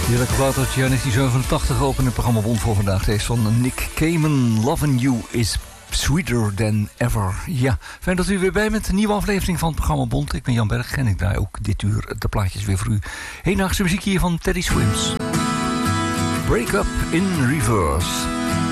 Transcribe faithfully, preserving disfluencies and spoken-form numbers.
Heerlijke plaat uit het jaar negentien zevenentachtig opende het programma Bond voor vandaag. Deze van Nick Cayman. Loving You is sweeter than ever. Ja, fijn dat u weer bij bent met een nieuwe aflevering van het programma Bond. Ik ben Jan Berg en ik draai ook dit uur de plaatjes weer voor u. Hedendaagse muziek hier van Teddy Swims. Break Up in Reverse.